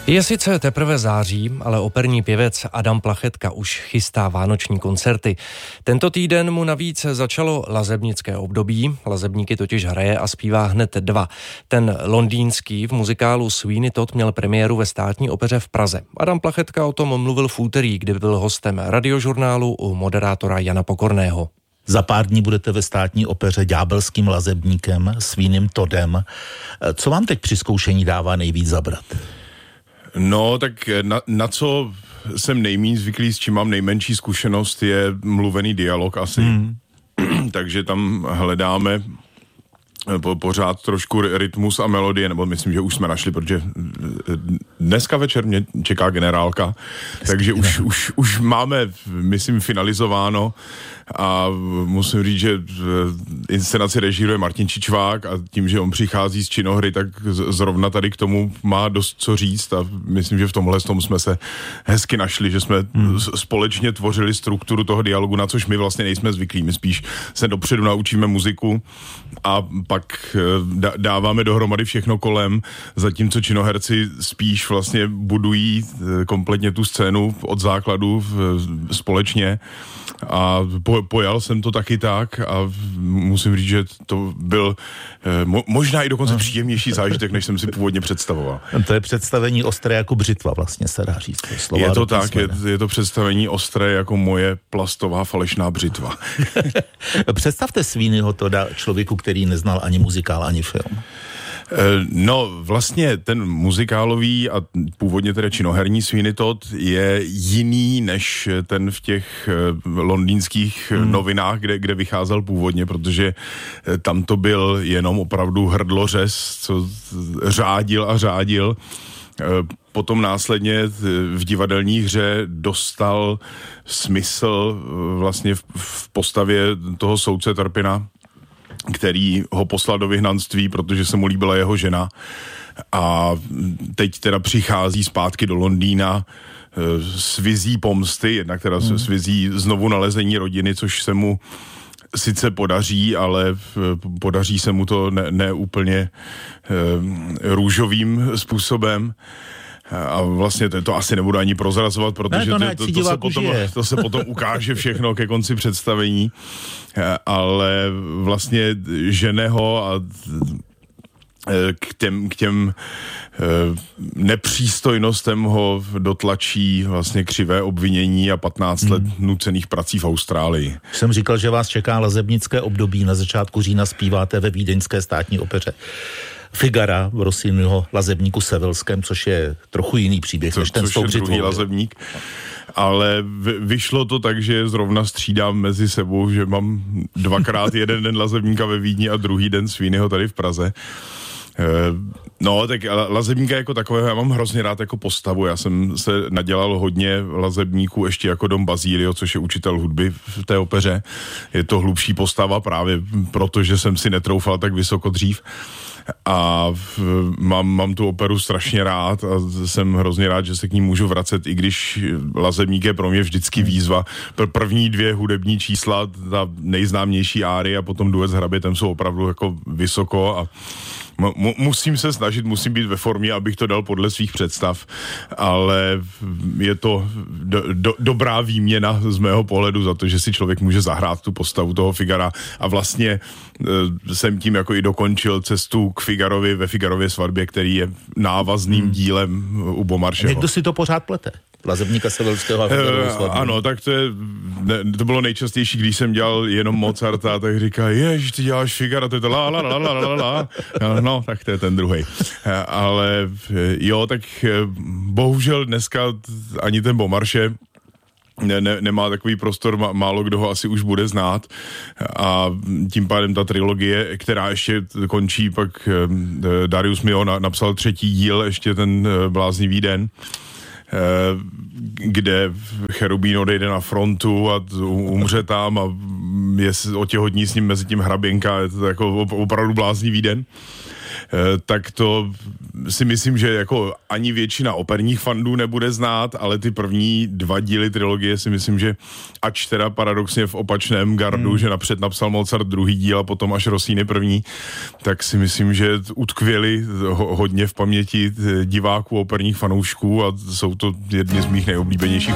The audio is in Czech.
Je sice teprve září, ale operní pěvec Adam Plachetka už chystá vánoční koncerty. Tento týden mu navíc začalo lazebnické období. Lazebníky totiž hraje a zpívá hned dva. Ten londýnský v muzikálu Sweeney Todd měl premiéru ve Státní opeře v Praze. Adam Plachetka o tom mluvil v úterý, kdy byl hostem Radiožurnálu u moderátora Jana Pokorného. Za pár dní budete ve Státní opeře ďábelským lazebníkem Sweeneym Toddem. Co vám teď při zkoušení dává nejvíc zabrat? No, tak na co jsem nejméně zvyklý, s čím mám nejmenší zkušenost, je mluvený dialog asi. Takže tam hledáme pořád trošku rytmus a melodie, nebo myslím, že už jsme našli, protože dneska večer mě čeká generálka, takže už máme, myslím, finalizováno a musím říct, že inscenaci režíruje Martin Čičvák a tím, že on přichází z činohry, tak zrovna tady k tomu má dost co říct a myslím, že v tomhle jsme se hezky našli, že jsme společně tvořili strukturu toho dialogu, na což my vlastně nejsme zvyklí, my spíš se dopředu naučíme muziku a pak dáváme dohromady všechno kolem, zatímco činoherci spíš vlastně budují kompletně tu scénu od základu společně a pojal jsem to taky tak a musím říct, že to byl možná i dokonce příjemnější zážitek, než jsem si původně představoval. To je představení ostré jako břitva, vlastně se dá říct. Je to tak, je to představení ostré jako moje plastová falešná břitva. Představte Sweeneyho Todda člověku, který neznal ani muzikál, ani film. No, vlastně ten muzikálový a původně teda činoherní Sweeney Todd je jiný než ten v těch londýnských novinách, kde vycházel původně, protože tam to byl jenom opravdu hrdlořez, co řádil a řádil. Potom následně v divadelní hře dostal smysl vlastně v postavě toho soudce Turpina, který ho poslal do vyhnanství, protože se mu líbila jeho žena a teď teda přichází zpátky do Londýna s vizí pomsty, jednak teda s vizí znovu nalezení rodiny, což se mu sice podaří, ale podaří se mu to ne úplně růžovým způsobem. A vlastně to asi nebudu ani prozrazovat, protože to se potom ukáže všechno ke konci představení, ale vlastně žene ho a k těm nepřístojnostem ho dotlačí vlastně křivé obvinění a 15 let nucených prací v Austrálii. Jsem říkal, že vás čeká lazebnické období. Na začátku října zpíváte ve Vídeňské státní opeře Figara v Rossiniho lazebníku Sevilském, což je trochu jiný příběh než ten s tou břitvou. Což je druhý lazebník. Ale vyšlo to tak, že zrovna střídám mezi sebou, že mám dvakrát jeden den lazebníka ve Vídni a druhý den Sweeneyho tady v Praze. No, tak lazebníka jako takového já mám hrozně rád jako postavu. Já jsem se nadělal hodně lazebníků ještě jako Don Basílio, což je učitel hudby v té opeře. Je to hlubší postava právě proto, že jsem si netroufal tak vysoko dřív. A mám tu operu strašně rád a jsem hrozně rád, že se k ní můžu vracet, i když lazebník je pro mě vždycky výzva. První dvě hudební čísla, ta nejznámější áry a potom duet s hrabětem jsou opravdu jako vysoko a musím se snažit, musím být ve formě, abych to dal podle svých představ, ale je to dobrá výměna z mého pohledu za to, že si člověk může zahrát tu postavu toho Figara a vlastně jsem tím jako i dokončil cestu k Figarovi ve Figarově svatbě, který je návazným dílem u Beaumarchaiseho. Někdo si to pořád plete? Lazebníka Sevilského a Figarovu svatbu. Ano, tak to bylo nejčastější, když jsem dělal jenom Mozarta, tak říká, jež, ty děláš Figara, to je to la la la la la la. No, tak to je ten druhej. Ale jo, tak bohužel dneska ani ten Beaumarchais nemá takový prostor, málo kdo ho asi už bude znát a tím pádem ta trilogie, která ještě končí, pak Darius Milhaud napsal 3. díl, ještě ten Bláznivý den, kde Cherubín odejde na frontu a umře tam a je otěhotní s ním mezi tím hraběnka, je to jako opravdu bláznivý den. tak to si myslím, že jako ani většina operních fandů nebude znát, ale ty první 2 díly trilogie si myslím, že ač teda paradoxně v opačném gardu, že napřed napsal Mozart druhý díl a potom až Rossini první, tak si myslím, že utkvěli hodně v paměti diváků, operních fanoušků a jsou to jedni z mých nejoblíbenějších